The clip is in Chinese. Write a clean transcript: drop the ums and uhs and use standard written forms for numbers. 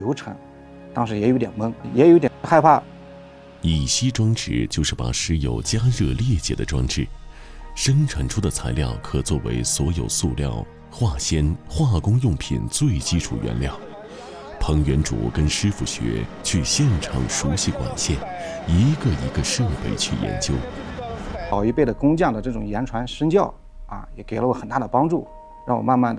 流程，当时也有点懵，也有点害怕。 乙烯装置就是把石油加热裂解的装置，生产出的材料可作为所有塑料、化纤、化工用品最基础原料。彭元主跟师傅学，去现场熟悉管线，一个一个设备去研究。老一辈的工匠的这种言传身教啊，也给了我很大的帮助，让我慢慢的